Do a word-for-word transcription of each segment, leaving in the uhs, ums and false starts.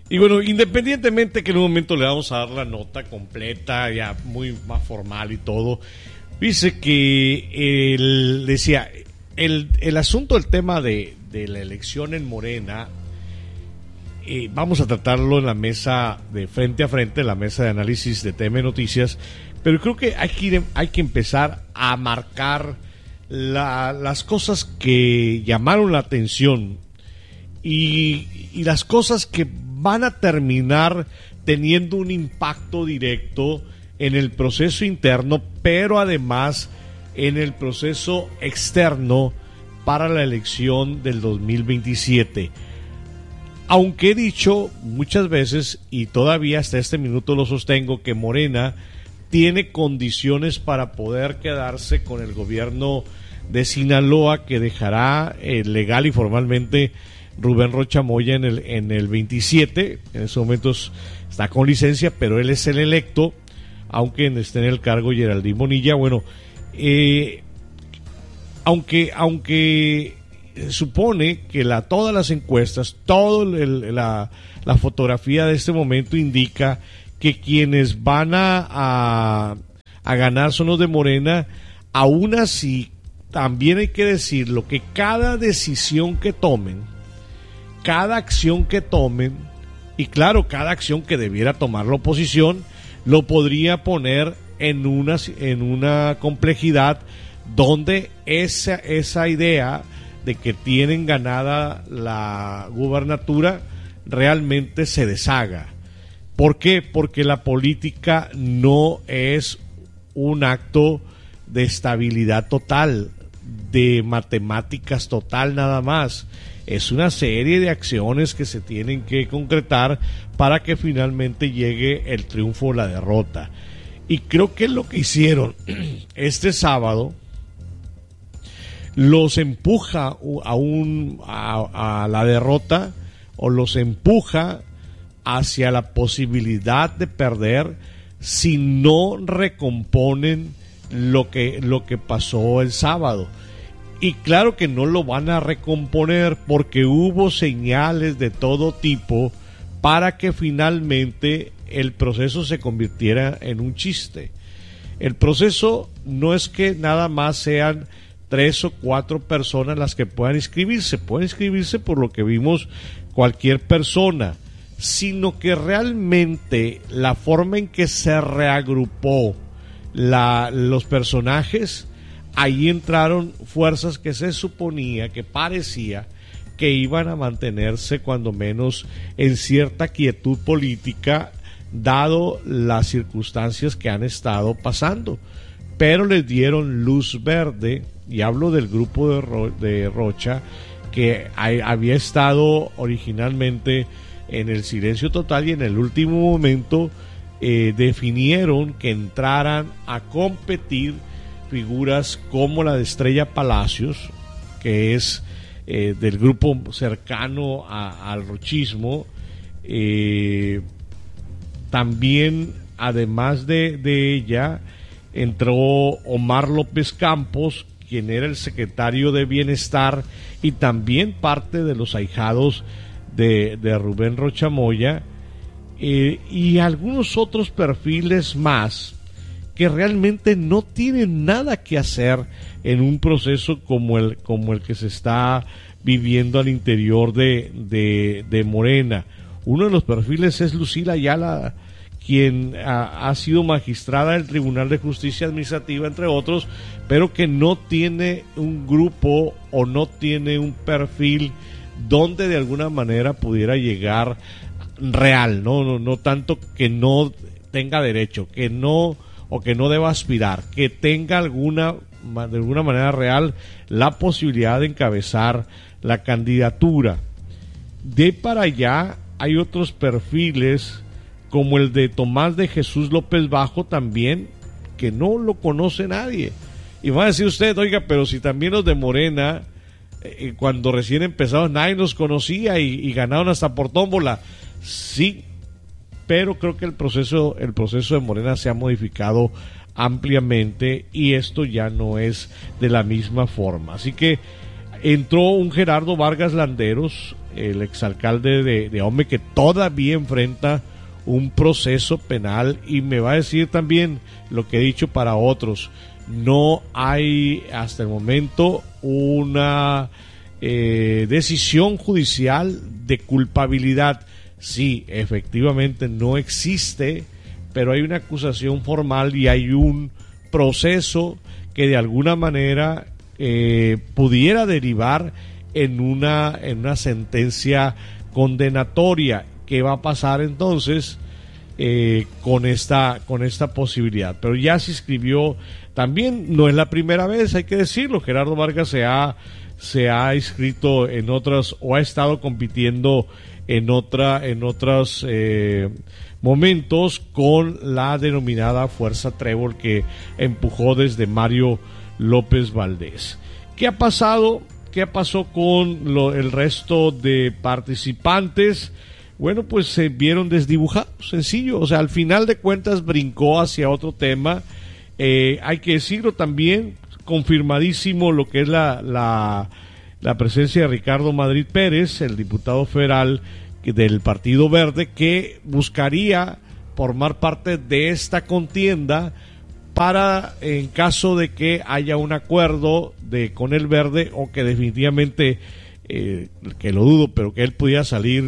Y bueno, independientemente que en un momento le vamos a dar la nota completa, ya muy más formal y todo, dice que él decía, el, el asunto, el tema de, de la elección en Morena, eh, vamos a tratarlo en la mesa de frente a frente, en la mesa de análisis de T M Noticias, pero creo que hay que, ir, hay que empezar a marcar la, las cosas que llamaron la atención y, y las cosas que van a terminar teniendo un impacto directo en el proceso interno, pero además en el proceso externo para la elección del dos mil veintisiete. Aunque he dicho muchas veces, y todavía hasta este minuto lo sostengo, que Morena tiene condiciones para poder quedarse con el gobierno de Sinaloa, que dejará eh, legal y formalmente Rubén Rocha Moya en el, en el veintisiete. En estos momentos está con licencia, pero él es el electo, aunque esté en el cargo Geraldine Bonilla. Bueno, eh, aunque aunque supone que la, todas las encuestas, toda la, la fotografía de este momento indica que quienes van a, a, a ganar son los de Morena, aún así también hay que decirlo, que cada decisión que tomen, cada acción que tomen, y claro, cada acción que debiera tomar la oposición, lo podría poner en una, en una complejidad donde esa, esa idea de que tienen ganada la gubernatura realmente se deshaga. ¿Por qué? Porque la política no es un acto de estabilidad total, de matemáticas total nada más. Es una serie de acciones que se tienen que concretar para que finalmente llegue el triunfo o la derrota. Y creo que lo que hicieron este sábado los empuja a, un, a, a la derrota, o los empuja hacia la posibilidad de perder si no recomponen lo que, lo que pasó el sábado. Y claro que no lo van a recomponer porque hubo señales de todo tipo para que finalmente el proceso se convirtiera en un chiste. El proceso no es que nada más sean tres o cuatro personas las que puedan inscribirse, pueden inscribirse por lo que vimos cualquier persona, sino que realmente la forma en que se reagrupó la, los personajes, ahí entraron fuerzas que se suponía, que parecía que iban a mantenerse cuando menos en cierta quietud política, dado las circunstancias que han estado pasando, pero les dieron luz verde. Y hablo del grupo de, Ro- de Rocha, que hay, había estado originalmente en el silencio total y en el último momento eh, definieron que entraran a competir figuras como la de Estrella Palacios, que es eh, del grupo cercano a, al rochismo. Eh, también, además de, de ella, entró Omar López Campos, quien era el secretario de Bienestar y también parte de los ahijados de, de Rubén Rocha Moya, eh, y algunos otros perfiles más que realmente no tienen nada que hacer en un proceso como el, como el que se está viviendo al interior de, de, de Morena. Uno de los perfiles es Lucila Ayala, quien ha, ha sido magistrada del Tribunal de Justicia Administrativa, entre otros, pero que no tiene un grupo o no tiene un perfil donde de alguna manera pudiera llegar real, no, no, no tanto que no tenga derecho, que no, o que no deba aspirar, que tenga alguna, de alguna manera real, la posibilidad de encabezar la candidatura. De para allá hay otros perfiles, como el de Tomás de Jesús López Bajo también, que no lo conoce nadie. Y va a decir usted, oiga, pero si también los de Morena, eh, cuando recién empezaron, nadie nos conocía y, y ganaron hasta por tómbola. Sí, pero creo que el proceso, el proceso de Morena se ha modificado ampliamente y esto ya no es de la misma forma. Así que entró un Gerardo Vargas Landeros, el exalcalde de, de Ahome, que todavía enfrenta un proceso penal, y me va a decir también lo que he dicho para otros. No hay hasta el momento una eh, decisión judicial de culpabilidad. Sí, efectivamente no existe, pero hay una acusación formal y hay un proceso que de alguna manera eh, pudiera derivar en una, en una sentencia condenatoria. ¿Qué va a pasar entonces eh, con esta, con esta posibilidad? Pero ya se inscribió, también no es la primera vez, hay que decirlo. Gerardo Vargas se ha, se ha inscrito en otras, o ha estado compitiendo en otra, en otros eh, momentos con la denominada Fuerza Trébol, que empujó desde Mario López Valdés. ¿Qué ha pasado? ¿Qué pasó con lo, el resto de participantes? Bueno, pues se vieron desdibujados, sencillo. O sea, al final de cuentas brincó hacia otro tema. Eh, hay que decirlo también, confirmadísimo lo que es la, la, la presencia de Ricardo Madrid Pérez, el diputado federal del Partido Verde, que buscaría formar parte de esta contienda para, en caso de que haya un acuerdo de con el Verde, o que definitivamente, eh, que lo dudo, pero que él pudiera salir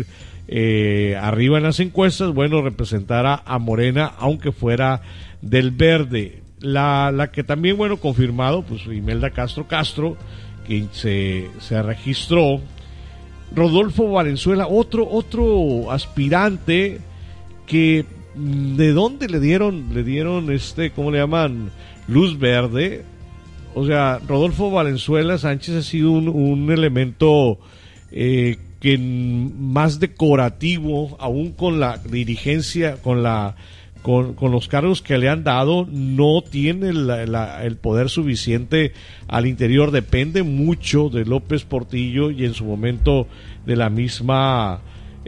Eh, arriba en las encuestas, bueno, representará a Morena, aunque fuera del Verde. La, la que también, bueno, confirmado, pues Imelda Castro Castro, quien se, se registró. Rodolfo Valenzuela, otro, otro aspirante que, ¿de dónde le dieron, le dieron este, cómo le llaman, luz verde? O sea, Rodolfo Valenzuela Sánchez ha sido un, un elemento eh, que más decorativo, aún con la dirigencia, con la con, con los cargos que le han dado, no tiene la, la, el poder suficiente al interior. Depende mucho de López Portillo y en su momento de la misma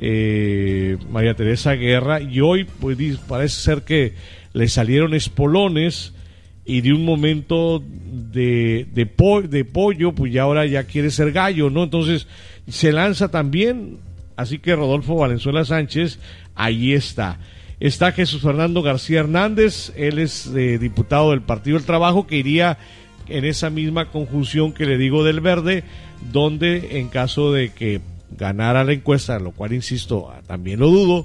eh, María Teresa Guerra, y hoy pues parece ser que le salieron espolones, y de un momento de, de, po de pollo, pues ya ahora ya quiere ser gallo, ¿no? Entonces se lanza también, así que Rodolfo Valenzuela Sánchez, ahí está. Está Jesús Fernando García Hernández, él es eh, diputado del Partido del Trabajo, que iría en esa misma conjunción que le digo del Verde, donde en caso de que ganara la encuesta, lo cual insisto, también lo dudo,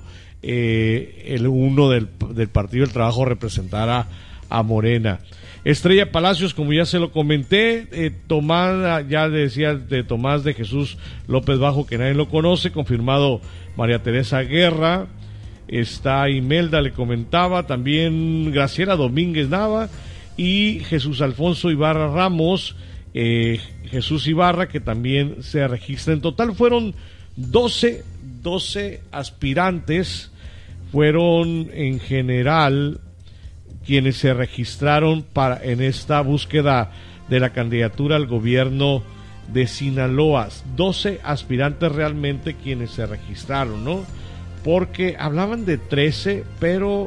eh, el uno del, del Partido del Trabajo representará a Morena. Estrella Palacios, como ya se lo comenté, eh, Tomás, ya decía de Tomás de Jesús López Bajo, que nadie lo conoce, confirmado María Teresa Guerra, está Imelda, le comentaba, también Graciela Domínguez Nava y Jesús Alfonso Ibarra Ramos, eh, Jesús Ibarra, que también se registra. En total fueron doce, doce aspirantes, fueron en general quienes se registraron para en esta búsqueda de la candidatura al gobierno de Sinaloa. doce aspirantes realmente quienes se registraron, ¿no? Porque hablaban de trece, pero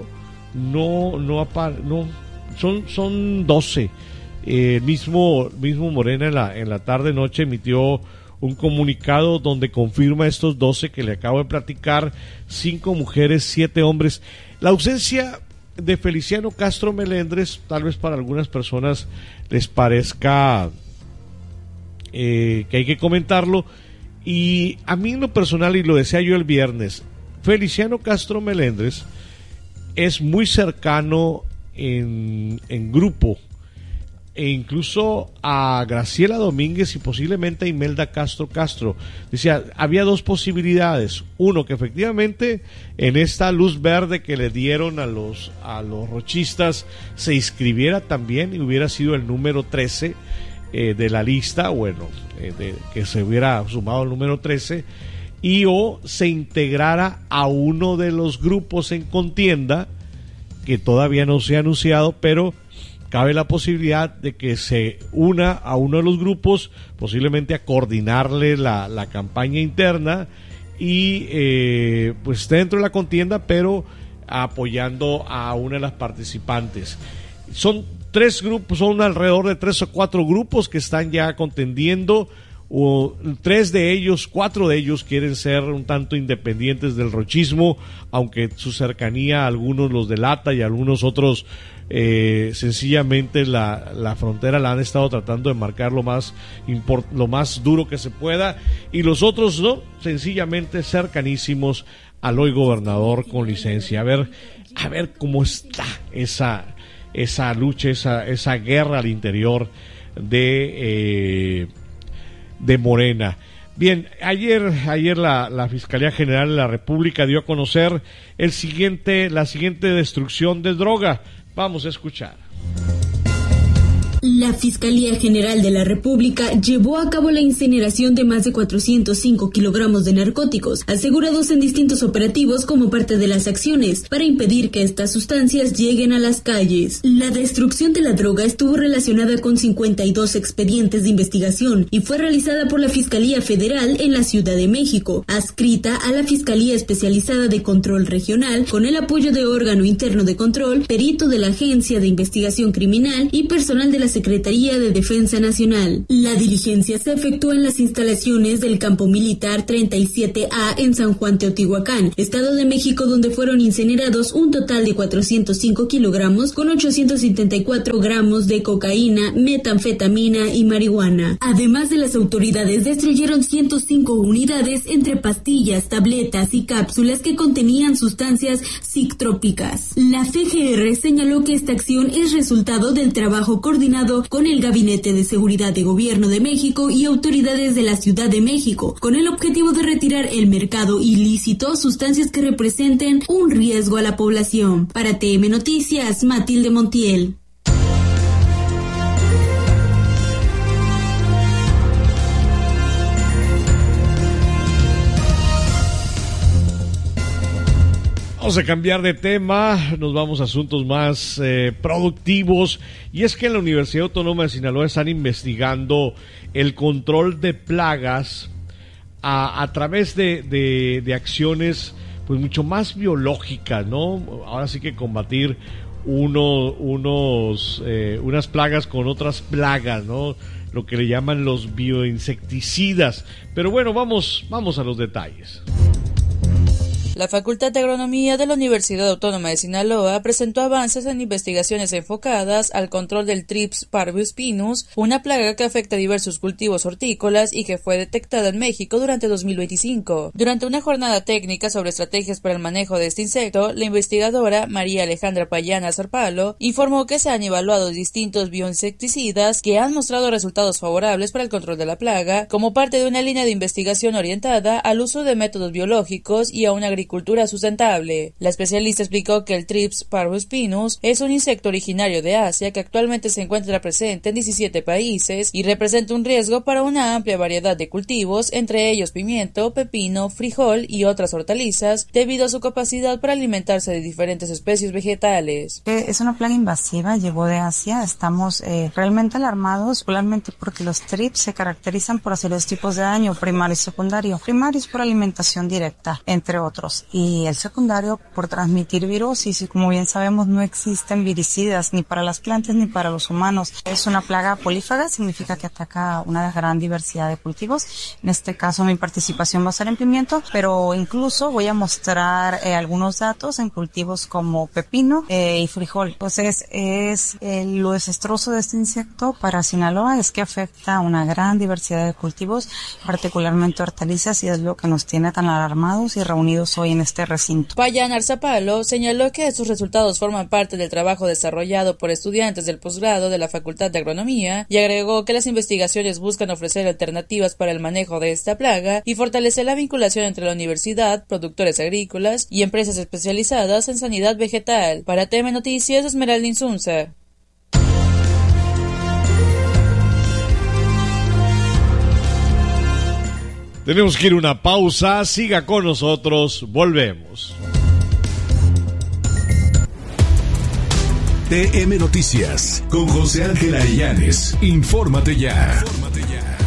no no no son son doce. Eh, mismo mismo Morena en la en la tarde noche emitió un comunicado donde confirma estos doce que le acabo de platicar, cinco mujeres, siete hombres. La ausencia de Feliciano Castro Melendres, tal vez para algunas personas les parezca eh, que hay que comentarlo, y a mí en lo personal, y lo decía yo el viernes, Feliciano Castro Melendres es muy cercano en, en grupo, e incluso a Graciela Domínguez y posiblemente a Imelda Castro Castro. Decía, había dos posibilidades. Uno, que efectivamente en esta luz verde que le dieron a los, a los rochistas se inscribiera también y hubiera sido el número trece eh, de la lista, bueno, eh, de, que se hubiera sumado el número trece, y o se integrara a uno de los grupos en contienda, que todavía no se ha anunciado, pero cabe la posibilidad de que se una a uno de los grupos, posiblemente a coordinarle la, la campaña interna, y eh, pues esté dentro de la contienda, pero apoyando a una de las participantes. Son tres grupos, son alrededor de tres o cuatro grupos que están ya contendiendo. o, tres de ellos, cuatro de ellos quieren ser un tanto independientes del rochismo, aunque su cercanía a algunos los delata y a algunos otros eh, sencillamente la, la frontera la han estado tratando de marcar lo más, import, lo más duro que se pueda, y los otros no, sencillamente cercanísimos al hoy gobernador con licencia. A ver, a ver cómo está esa, esa lucha, esa, esa guerra al interior de, eh, de Morena. Bien, ayer, ayer la, la Fiscalía General de la República dio a conocer el siguiente, la siguiente destrucción de droga. Vamos a escuchar. La Fiscalía General de la República llevó a cabo la incineración de más de cuatrocientos cinco kilogramos de narcóticos, asegurados en distintos operativos como parte de las acciones para impedir que estas sustancias lleguen a las calles. La destrucción de la droga estuvo relacionada con cincuenta y dos expedientes de investigación y fue realizada por la Fiscalía Federal en la Ciudad de México, adscrita a la Fiscalía Especializada de Control Regional, con el apoyo de órgano interno de control, perito de la Agencia de Investigación Criminal y personal de la Secretaría de Defensa Nacional. La diligencia se efectuó en las instalaciones del Campo Militar treinta y siete A en San Juan Teotihuacán, Estado de México, donde fueron incinerados un total de cuatrocientos cinco kilogramos con ochocientos setenta y cuatro gramos de cocaína, metanfetamina y marihuana. Además de las autoridades destruyeron ciento cinco unidades entre pastillas, tabletas y cápsulas que contenían sustancias psicotrópicas. La F G R señaló que esta acción es resultado del trabajo coordinado con el Gabinete de Seguridad de Gobierno de México y autoridades de la Ciudad de México, con el objetivo de retirar el mercado ilícito sustancias que representen un riesgo a la población. Para T M Noticias, Matilde Montiel. Vamos a cambiar de tema, nos vamos a asuntos más eh, productivos, y es que en la Universidad Autónoma de Sinaloa están investigando el control de plagas a, a través de, de, de acciones pues mucho más biológicas, ¿no? Ahora sí que combatir uno, unos, eh, unas plagas con otras plagas, ¿no? Lo que le llaman los bioinsecticidas. Pero bueno, vamos, vamos a los detalles. La Facultad de Agronomía de la Universidad Autónoma de Sinaloa presentó avances en investigaciones enfocadas al control del Thrips parvospinus, una plaga que afecta a diversos cultivos hortícolas y que fue detectada en México durante dos mil veinticinco. Durante una jornada técnica sobre estrategias para el manejo de este insecto, la investigadora María Alejandra Payán Zarpalo informó que se han evaluado distintos bioinsecticidas que han mostrado resultados favorables para el control de la plaga, como parte de una línea de investigación orientada al uso de métodos biológicos y a una agricultura agricultura sustentable. La especialista explicó que el Thrips parvospinus es un insecto originario de Asia que actualmente se encuentra presente en diecisiete países y representa un riesgo para una amplia variedad de cultivos, entre ellos pimiento, pepino, frijol y otras hortalizas, debido a su capacidad para alimentarse de diferentes especies vegetales. Es una plaga invasiva, llegó de Asia, estamos eh, realmente alarmados, particularmente porque los Thrips se caracterizan por hacer dos tipos de daño, primario y secundario. Primario es por alimentación directa, entre otros. Y el secundario por transmitir virosis, y como bien sabemos no existen viricidas ni para las plantas ni para los humanos. Es una plaga polífaga, significa que ataca una gran diversidad de cultivos. En este caso mi participación va a ser en pimiento, pero incluso voy a mostrar eh, algunos datos en cultivos como pepino eh, y frijol. Entonces es eh, lo desastroso de este insecto para Sinaloa es que afecta a una gran diversidad de cultivos, particularmente hortalizas, y es lo que nos tiene tan alarmados y reunidos hoy en este recinto. Payán Zarpalo señaló que estos resultados forman parte del trabajo desarrollado por estudiantes del posgrado de la Facultad de Agronomía, y agregó que las investigaciones buscan ofrecer alternativas para el manejo de esta plaga y fortalecer la vinculación entre la universidad, productores agrícolas y empresas especializadas en sanidad vegetal. Para T M Noticias, Esmeralda Insunza. Tenemos que ir a una pausa, siga con nosotros, volvemos. T M Noticias, con José Ángel Arellanes. Infórmate ya. Infórmate ya.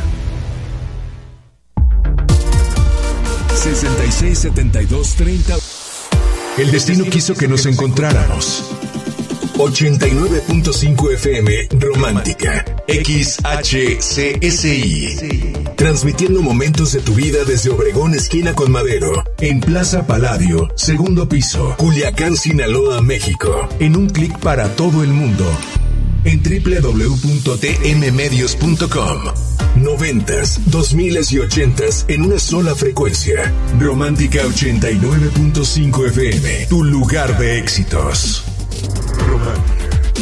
sesenta y seis, setenta y dos, treinta. El destino quiso que nos encontráramos. ochenta y nueve punto cinco F M Romántica, X H C S I. Transmitiendo momentos de tu vida desde Obregón, esquina con Madero, en Plaza Palladio, segundo piso, Culiacán, Sinaloa, México. En un clic para todo el mundo. En doble u doble u doble u punto t m medios punto com. Noventas, dos miles y ochentas en una sola frecuencia. Romántica ochenta y nueve punto cinco F M, tu lugar de éxitos. Romántica.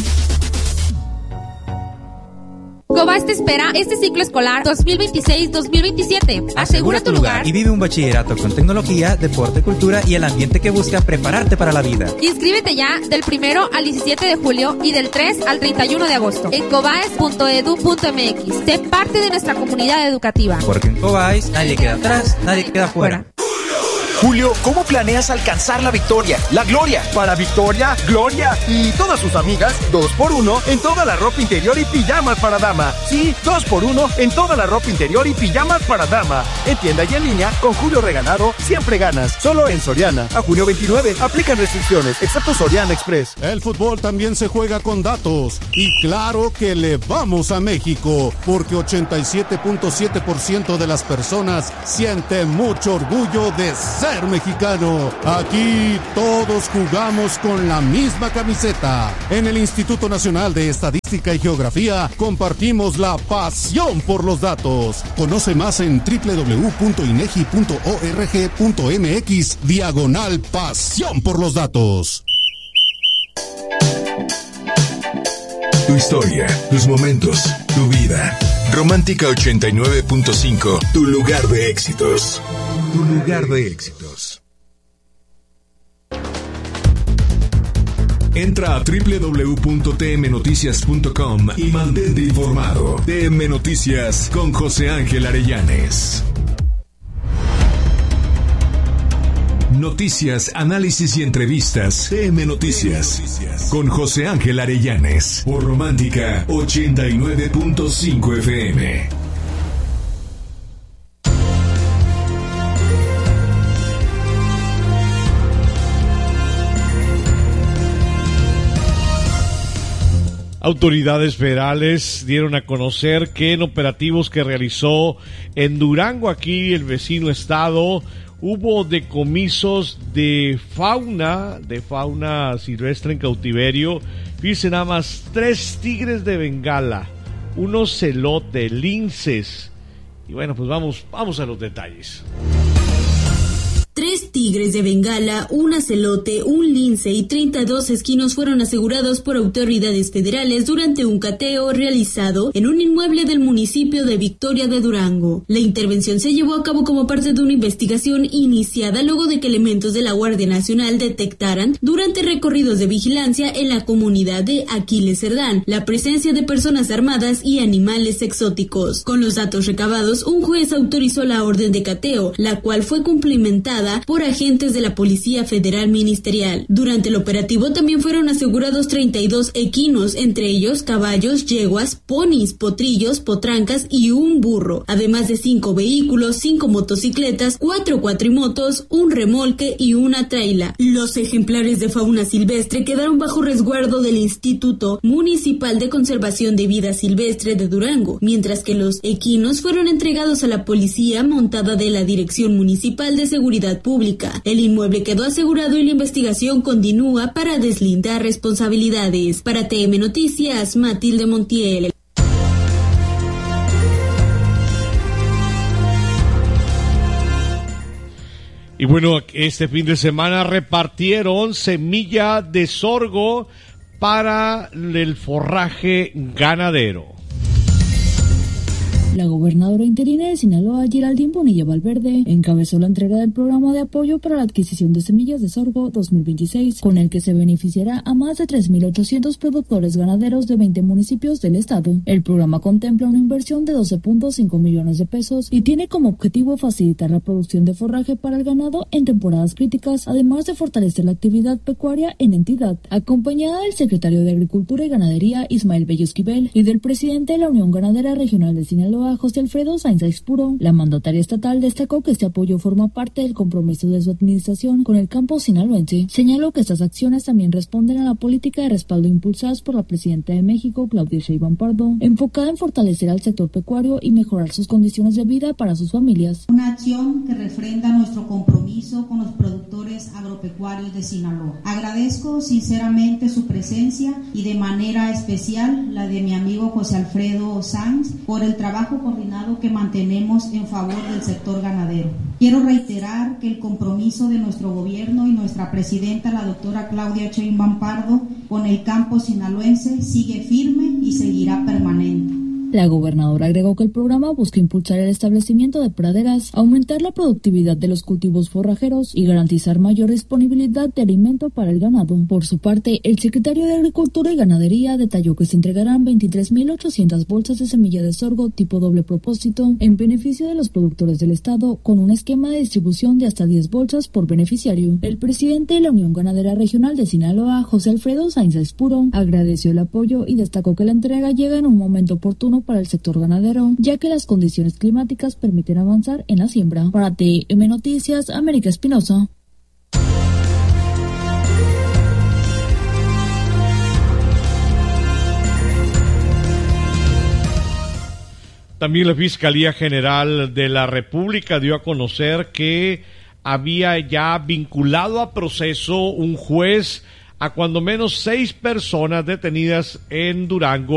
Cobas te espera este ciclo escolar dos mil veintiséis dos mil veintisiete. Asegura tu lugar y vive un bachillerato con tecnología, deporte, cultura y el ambiente que busca prepararte para la vida. Inscríbete ya del primero al diecisiete de julio y del tres al treinta y uno de agosto en cobaes punto edu punto m x. Sé parte de nuestra comunidad educativa. Porque en Cobaes nadie queda atrás, nadie queda fuera. Julio, ¿cómo planeas alcanzar la victoria, la gloria? Para Victoria, Gloria y todas sus amigas, dos por uno en toda la ropa interior y pijamas para dama. Sí, dos por uno en toda la ropa interior y pijamas para dama. En tienda y en línea, con Julio Regalado, siempre ganas. Solo en Soriana. A junio veintinueve, aplican restricciones, excepto Soriana Express. El fútbol también se juega con datos. Y claro que le vamos a México, porque ochenta y siete punto siete por ciento de las personas sienten mucho orgullo de ser mexicano. Aquí todos jugamos con la misma camiseta. En el Instituto Nacional de Estadística y Geografía compartimos la pasión por los datos. Conoce más en doble u doble u doble u punto inegi punto org punto m x diagonal pasión por los datos. Tu historia, tus momentos, tu vida. Romántica ochenta y nueve punto cinco, tu lugar de éxitos. Tu lugar de éxitos. Entra a doble u doble u doble u punto t m noticias punto com y mantente informado. T M Noticias con José Ángel Arellanes. Noticias, análisis y entrevistas. T M Noticias con José Ángel Arellanes por Romántica ochenta y nueve punto cinco F M. Autoridades federales dieron a conocer que en operativos que realizó en Durango, aquí el vecino estado, hubo decomisos de fauna, de fauna silvestre en cautiverio. Fíjense nada más, tres tigres de Bengala, un ocelote, linces. Y bueno, pues vamos, vamos a los detalles. Tres tigres de Bengala, un ocelote, un lince y treinta y dos esquinos fueron asegurados por autoridades federales durante un cateo realizado en un inmueble del municipio de Victoria de Durango. La intervención se llevó a cabo como parte de una investigación iniciada luego de que elementos de la Guardia Nacional detectaran durante recorridos de vigilancia en la comunidad de Aquiles Cerdán la presencia de personas armadas y animales exóticos. Con los datos recabados, un juez autorizó la orden de cateo, la cual fue cumplimentada por agentes de la Policía Federal Ministerial. Durante el operativo también fueron asegurados treinta y dos equinos, entre ellos caballos, yeguas, ponis, potrillos, potrancas y un burro, además de cinco vehículos, cinco motocicletas, cuatro cuatrimotos, un remolque y una traila. Los ejemplares de fauna silvestre quedaron bajo resguardo del Instituto Municipal de Conservación de Vida Silvestre de Durango, mientras que los equinos fueron entregados a la policía montada de la Dirección Municipal de Seguridad Pública. El inmueble quedó asegurado y la investigación continúa para deslindar responsabilidades. Para T M Noticias, Matilde Montiel. Y bueno, este fin de semana repartieron semilla de sorgo para el forraje ganadero. La gobernadora interina de Sinaloa, Geraldine Bonilla Valverde, encabezó la entrega del programa de apoyo para la adquisición de semillas de sorgo dos mil veintiséis, con el que se beneficiará a más de tres mil ochocientos productores ganaderos de veinte municipios del estado. El programa contempla una inversión de doce punto cinco millones de pesos y tiene como objetivo facilitar la producción de forraje para el ganado en temporadas críticas, además de fortalecer la actividad pecuaria en entidad. Acompañada del secretario de Agricultura y Ganadería, Ismael Bello Esquivel, y del presidente de la Unión Ganadera Regional de Sinaloa, Sinaloa, José Alfredo Sainz Aispuro, la mandataria estatal destacó que este apoyo forma parte del compromiso de su administración con el campo sinaloense. Señaló que estas acciones también responden a la política de respaldo impulsadas por la presidenta de México, Claudia Sheinbaum Pardo, enfocada en fortalecer al sector pecuario y mejorar sus condiciones de vida para sus familias. Una acción que refrenda nuestro compromiso con los productores agropecuarios de Sinaloa. Agradezco sinceramente su presencia y de manera especial la de mi amigo José Alfredo Sanz por el trabajo coordinado que mantenemos en favor del sector ganadero. Quiero reiterar que el compromiso de nuestro gobierno y nuestra presidenta, la doctora Claudia Sheinbaum Pardo, con el campo sinaloense sigue firme y seguirá permanente. La gobernadora agregó que el programa busca impulsar el establecimiento de praderas, aumentar la productividad de los cultivos forrajeros y garantizar mayor disponibilidad de alimento para el ganado. Por su parte, el secretario de Agricultura y Ganadería detalló que se entregarán veintitrés mil ochocientas bolsas de semilla de sorgo tipo doble propósito en beneficio de los productores del estado, con un esquema de distribución de hasta diez bolsas por beneficiario. El presidente de la Unión Ganadera Regional de Sinaloa, José Alfredo Sainz Aispuro, agradeció el apoyo y destacó que la entrega llega en un momento oportuno para el sector ganadero, ya que las condiciones climáticas permiten avanzar en la siembra. Para T M Noticias, América Espinosa. También la Fiscalía General de la República dio a conocer que había ya vinculado a proceso un juez a cuando menos seis personas detenidas en Durango